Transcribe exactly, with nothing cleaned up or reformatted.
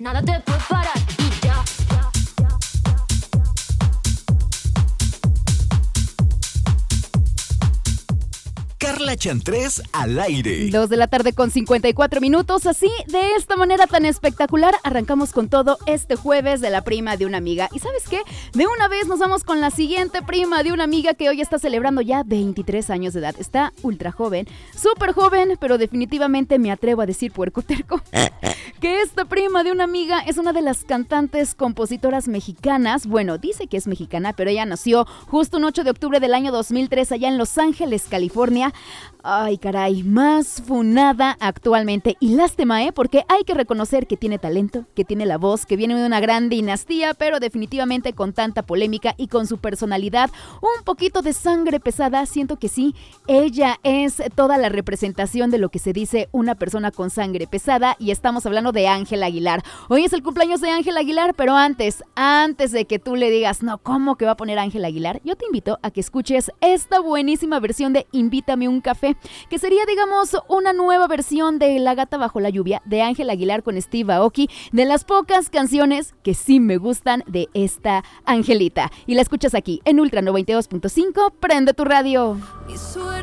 Nada te puede parar y ya, ya, ya, ya, ya. Carla Chantrés al aire. Dos de la tarde con cincuenta y cuatro minutos. Así, de esta manera tan espectacular, arrancamos con todo este jueves de la prima de una amiga. ¿Y sabes qué? De una vez nos vamos con la siguiente prima de una amiga que hoy está celebrando ya veintitrés años de edad. Está ultra joven, súper joven, pero definitivamente me atrevo a decir puercoterco. Que esta prima de una amiga es una de las cantantes compositoras mexicanas. Bueno, dice que es mexicana, pero ella nació justo un ocho de octubre del año dos mil tres allá en Los Ángeles, California. Ay, caray, más funada actualmente. Y lástima, ¿eh? Porque hay que reconocer que tiene talento, que tiene la voz, que viene de una gran dinastía, pero definitivamente con tanta polémica y con su personalidad un poquito de sangre pesada, siento que sí, ella es toda la representación de lo que se dice una persona con sangre pesada, y estamos hablando de Ángela Aguilar. Hoy es el cumpleaños de Ángela Aguilar, pero antes, antes de que tú le digas, no, ¿cómo que va a poner Ángela Aguilar? Yo te invito a que escuches esta buenísima versión de Invítame un café, que sería, digamos, una nueva versión de La gata bajo la lluvia de Ángela Aguilar con Steve Aoki, de las pocas canciones que sí me gustan de esta Angelita. Y la escuchas aquí en Ultra noventa y dos punto cinco, prende tu radio.